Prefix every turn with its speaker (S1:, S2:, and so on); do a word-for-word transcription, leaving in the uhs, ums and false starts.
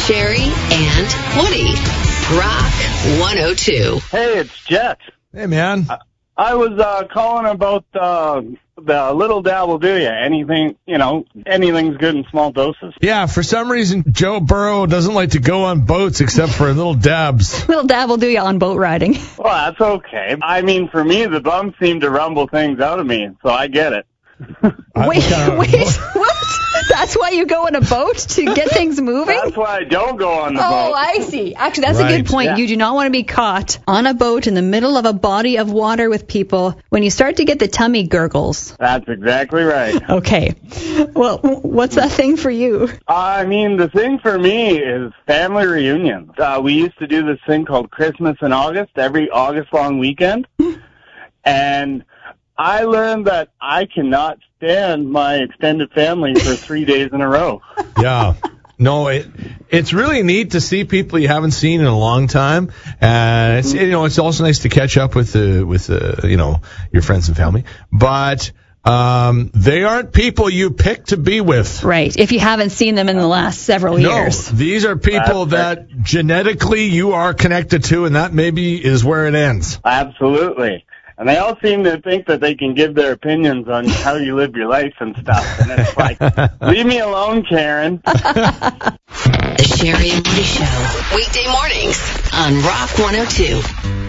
S1: Sherry and Woody. Rock one oh two.
S2: Hey, it's Jet.
S3: Hey, man.
S2: I, I was uh, calling about uh, the little dabble do ya. Anything, you know, anything's good in small doses.
S3: Yeah, for some reason, Joe Burrow doesn't like to go on boats except for little dabs.
S4: Little dabble do you on boat riding.
S2: Well, that's okay. I mean, for me, the bums seem to rumble things out of me, so I get it.
S4: Wait, wait, what? That's why you go on a boat to get things moving?
S2: That's why I don't go on the
S4: oh,
S2: boat.
S4: Oh, I see. Actually, that's
S3: Right.
S4: a good point.
S2: Yeah.
S4: You do not want to be caught on a boat in the middle of a body of water with people when you start to get the tummy gurgles.
S2: That's exactly right.
S4: Okay. Well, what's that thing for you?
S2: I mean, the thing for me is family reunions. Uh, we used to do this thing called Christmas in August, every August-long weekend. And I learned that I cannot stand my extended family for three days in a row.
S3: Yeah. No, it it's really neat to see people you haven't seen in a long time, and it's you know it's also nice to catch up with the with the you know your friends and family. But um, they aren't people you pick to be with.
S4: Right. If you haven't seen them in the last several
S3: No,
S4: years.
S3: these are people
S2: That's
S3: that genetically you are connected to, and that maybe is where it ends.
S2: Absolutely. And they all seem to think that they can give their opinions on how you live your life and stuff. And it's like, leave me alone, Karen.
S1: The Sherry and Woody Show. Weekday mornings on Rock one oh two.